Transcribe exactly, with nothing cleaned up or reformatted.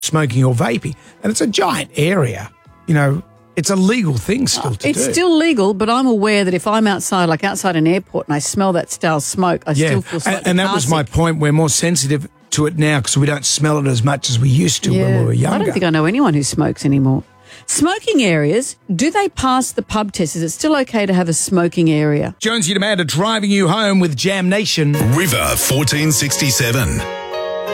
smoking or vaping. And it's a giant area. You know, it's a legal thing still to it's do. It's still legal, but I'm aware that if I'm outside, like outside an airport, and I smell that stale smoke, I yeah. still feel slightly And, and that was my sick. point. We're more sensitive to it now because we don't smell it as much as we used to yeah. when we were younger. I don't think I know anyone who smokes anymore. Smoking areas, do they pass the pub test? Is it still okay to have a smoking area? Jonesy and Amanda driving you home with Jam Nation. River fourteen sixty-seven.